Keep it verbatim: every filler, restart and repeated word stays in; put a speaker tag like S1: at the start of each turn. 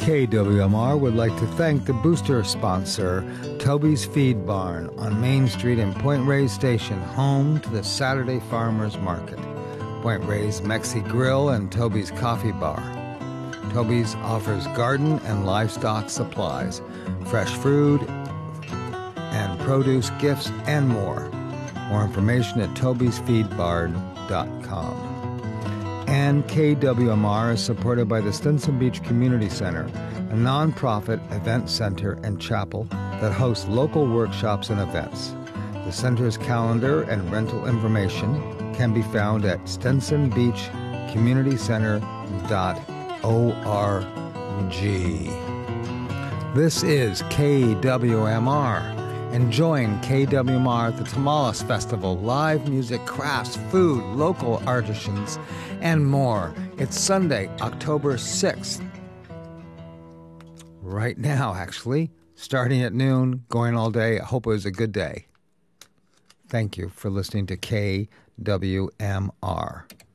S1: K W M R would like to thank the booster sponsor, Toby's Feed Barn on Main Street in Point Reyes Station, home to the Saturday Farmers Market, Point Reyes Mexi Grill, and Toby's Coffee Bar. Toby's offers garden and livestock supplies, fresh fruit and produce, gifts, and more. More information at tobys feed barn dot com. And K W M R is supported by the Stinson Beach Community Center, a nonprofit event center and chapel that hosts local workshops and events. The center's calendar and rental information can be found at stinson beach community center dot org. This is K W M R. And join K W M R at the Tamales Festival, live music, crafts, food, local artisans, and more. It's Sunday, October sixth. Right now, actually, starting at noon, going all day. I hope it was a good day. Thank you for listening to K W M R.